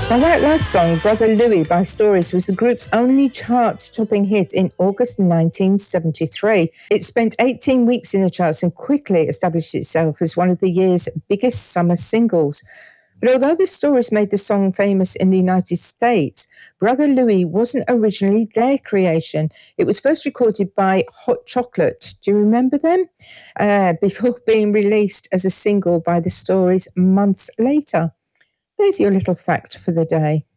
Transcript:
Now, that last song, Brother Louie by Stories, was the group's only chart-topping hit in August 1973. It spent 18 weeks in the charts and quickly established itself as one of the year's biggest summer singles. But although the Stories made the song famous in the United States, Brother Louie wasn't originally their creation. It was first recorded by Hot Chocolate. Do you remember them? Before being released as a single by the Stories months later. There's your little fact for the day.